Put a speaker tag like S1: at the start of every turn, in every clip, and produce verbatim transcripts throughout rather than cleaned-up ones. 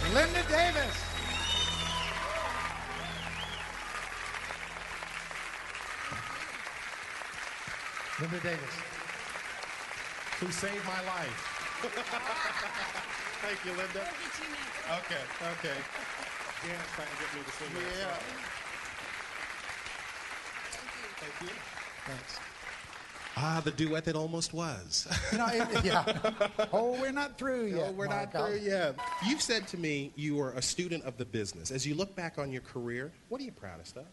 S1: Linda Davis. Linda Davis.
S2: Who saved my life. Thank you, Linda. Okay, okay. Janet's trying to get me to sing that
S1: Yeah.
S2: song. Thank you.
S1: Thanks.
S2: Ah, the duet that almost was.
S1: You know, it, yeah. Oh, we're not through yet.
S2: No, we're
S1: Mark.
S2: not through yet. You've said to me you were a student of the business. As you look back on your career, what are you proudest of?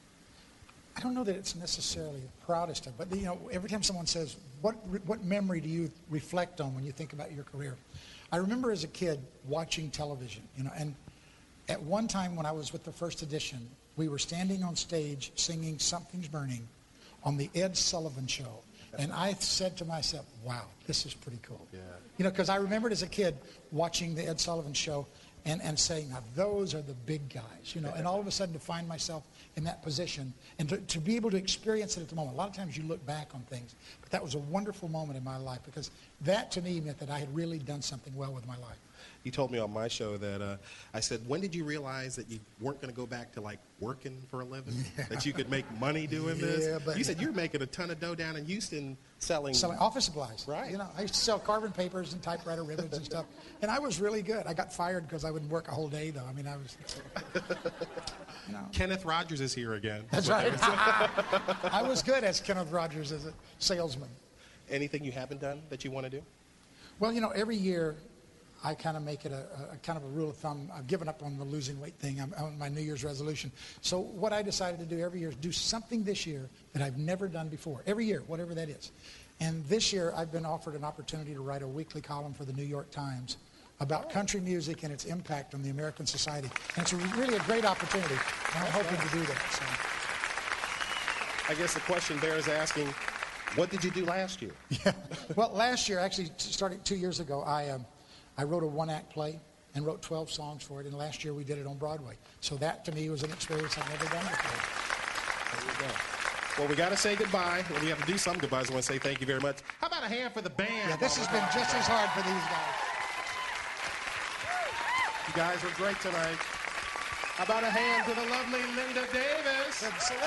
S1: I don't know that it's necessarily the proudest of, but you know, every time someone says, what what memory do you reflect on when you think about your career? I remember as a kid watching television, you know, and at one time when I was with the First Edition, we were standing on stage singing Something's Burning on the Ed Sullivan Show. And I said to myself, wow, this is pretty cool.
S2: Yeah.
S1: You know, because I remembered as a kid watching the Ed Sullivan Show and, and saying, now those are the big guys, you know, and all of a sudden to find myself in that position and to, to be able to experience it at the moment. A lot of times you look back on things, but that was a wonderful moment in my life because that to me meant that I had really done something well with my life.
S2: You told me on my show that uh, I said, when did you realize that you weren't going to go back to like working for a living?
S1: Yeah.
S2: That you could make money doing
S1: Yeah,
S2: this?
S1: but-
S2: You said you're making a ton of dough down in Houston selling.
S1: Selling office supplies.
S2: Right.
S1: You know, I used to sell carbon papers and typewriter ribbons and stuff. And I was really good. I got fired because I wouldn't work a whole day, though. I mean, I was, you know.
S2: Kenneth Rogers is here again.
S1: That's right. I was good as Kenneth Rogers as a salesman.
S2: Anything you haven't done that you want to do?
S1: Well, you know, every year I kind of make it a, a kind of a rule of thumb. I've given up on the losing weight thing. I'm on my New Year's resolution. So what I decided to do every year is do something this year that I've never done before. Every year, whatever that is. And this year I've been offered an opportunity to write a weekly column for the New York Times about country music and its impact on the American society. And it's a, really a great opportunity. And I'm hoping to do that. So.
S2: I guess the question bears asking, what did you do last year?
S1: Yeah. Well, last year, actually, starting two years ago, I um, I wrote a one-act play and wrote twelve songs for it. And last year we did it on Broadway. So that, to me, was an experience I've never done before.
S2: There you go. Well, we got to say goodbye. Well, we have to do some goodbyes. I want to say thank you very much. How about a hand for the band?
S1: Yeah, this has been just as hard for these guys.
S2: You guys were great tonight. How about a hand to the lovely Linda Davis?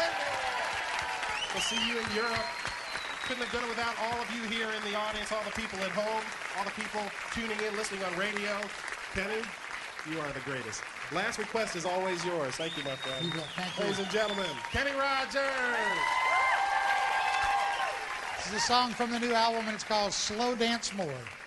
S2: We'll see you in Europe. Couldn't have done it without all of you here in the audience, all the people at home, all the people tuning in, listening on radio. Kenny, you are the greatest. Last request is always yours. Thank you, my friend.
S1: You bet. Thank you.
S2: Ladies and gentlemen, Kenny Rogers.
S1: This is a song from the new album, and it's called Slow Dance More.